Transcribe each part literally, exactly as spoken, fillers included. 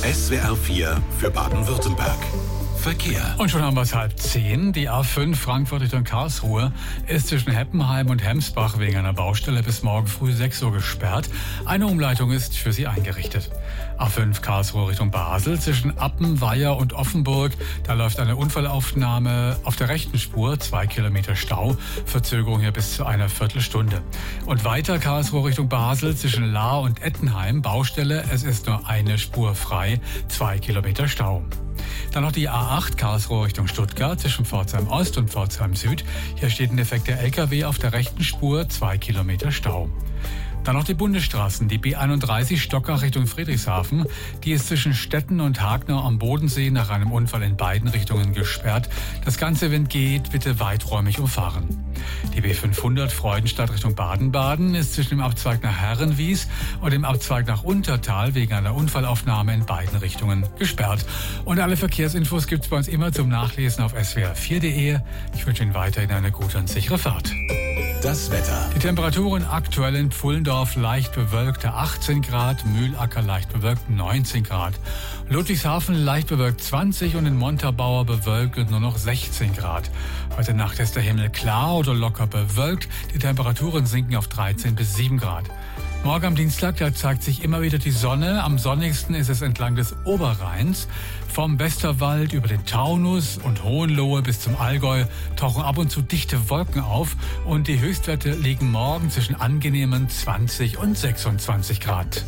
S W R vier für Baden-Württemberg. Verkehr. Und schon haben wir es halb zehn. Die A fünf Frankfurt Richtung Karlsruhe ist zwischen Heppenheim und Hemsbach wegen einer Baustelle bis morgen früh sechs Uhr gesperrt. Eine Umleitung ist für sie eingerichtet. A fünf Karlsruhe Richtung Basel zwischen Appen, Weiher und Offenburg. Da läuft eine Unfallaufnahme auf der rechten Spur, zwei Kilometer Stau. Verzögerung hier bis zu einer Viertelstunde. Und weiter Karlsruhe Richtung Basel zwischen Lahr und Ettenheim. Baustelle, es ist nur eine Spur frei, zwei Kilometer Stau. Dann noch die A acht Karlsruhe Richtung Stuttgart zwischen Pforzheim Ost und Pforzheim Süd. Hier steht ein defekter L K W auf der rechten Spur, zwei Kilometer Stau. Dann noch die Bundesstraßen, die B einunddreißig Stockach Richtung Friedrichshafen. Die ist zwischen Stetten und Hagnau am Bodensee nach einem Unfall in beiden Richtungen gesperrt. Das Ganze, wenn geht, bitte weiträumig umfahren. Die B fünfhundert Freudenstadt Richtung Baden-Baden ist zwischen dem Abzweig nach Herrenwies und dem Abzweig nach Untertal wegen einer Unfallaufnahme in beiden Richtungen gesperrt. Und alle Verkehrsinfos gibt es bei uns immer zum Nachlesen auf S W R vier punkt de. Ich wünsche Ihnen weiterhin eine gute und sichere Fahrt. Das Wetter. Die Temperaturen aktuell in Pfullendorf leicht bewölkte achtzehn Grad, Mühlacker leicht bewölkt neunzehn Grad, Ludwigshafen leicht bewölkt zwanzig und in Montabaur bewölkt und nur noch sechzehn Grad. Heute Nacht ist der Himmel klar oder locker bewölkt, die Temperaturen sinken auf dreizehn bis sieben Grad. Morgen am Dienstag, da zeigt sich immer wieder die Sonne. Am sonnigsten ist es entlang des Oberrheins. Vom Westerwald über den Taunus und Hohenlohe bis zum Allgäu tauchen ab und zu dichte Wolken auf. Und die Höchstwerte liegen morgen zwischen angenehmen zwanzig und sechsundzwanzig Grad.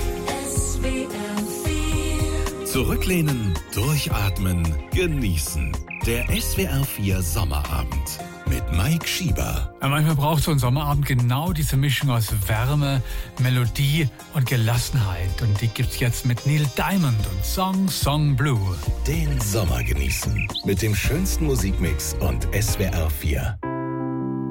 Zurücklehnen, durchatmen, genießen. Der S W R vier Sommerabend mit Mike Schieber. Ja, manchmal braucht so ein Sommerabend genau diese Mischung aus Wärme, Melodie und Gelassenheit. Und die gibt's jetzt mit Neil Diamond und Song Song Blue. Den Sommer genießen mit dem schönsten Musikmix und S W R vier.